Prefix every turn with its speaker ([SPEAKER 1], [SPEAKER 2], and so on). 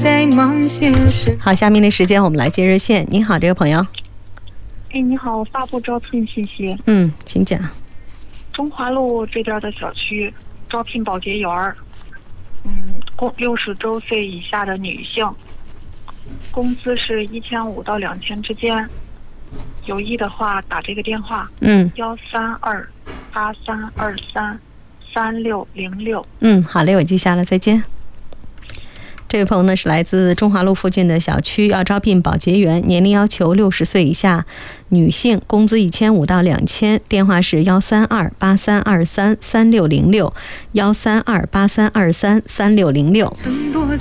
[SPEAKER 1] 好，下面的时间我们来接热线。你好，这个朋友。
[SPEAKER 2] 你好，发布招聘信息。
[SPEAKER 1] 请讲。
[SPEAKER 2] 中华路这边的小区招聘保洁员儿，60周岁以下的女性，工资是1500到2000之间。有意的话打这个电话13283233606。
[SPEAKER 1] 好嘞，我记下了，再见。这位朋友呢是来自中华路附近的小区，要招聘保洁员，年龄要求60岁以下女性，工资1500到2000，电话是13283233606，13283233606。